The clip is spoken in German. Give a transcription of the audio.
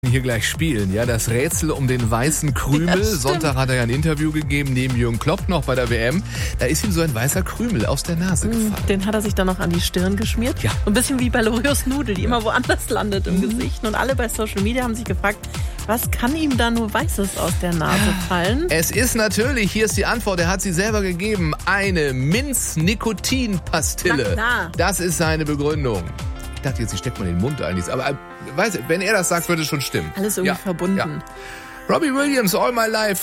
hier gleich spielen. Ja, das Rätsel um den weißen Krümel. Ja, Sonntag hat er ja ein Interview gegeben, neben Jürgen Klopp noch bei der WM. Da ist ihm so ein weißer Krümel aus der Nase gefallen. Den hat er sich dann noch an die Stirn geschmiert. Ja. So ein bisschen wie bei Lorios Nudel, die immer woanders landet im Gesicht. Und alle bei Social Media haben sich gefragt, was kann ihm da nur Weißes aus der Nase fallen? Es ist natürlich, hier ist die Antwort, er hat sie selber gegeben, eine Minz-Nikotin-Pastille. Na klar. Das ist seine Begründung. Ich dachte jetzt, ich stecke mal in den Mund ein. Aber wenn er das sagt, würde es schon stimmen. Alles irgendwie verbunden. Ja. Robbie Williams, All My Life.